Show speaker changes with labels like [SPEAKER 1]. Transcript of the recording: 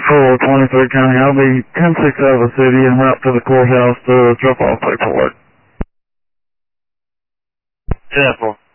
[SPEAKER 1] Patrol 23rd County. I'll be 10-6 out of the city en route to the courthouse to drop off paperwork.
[SPEAKER 2] 10-4.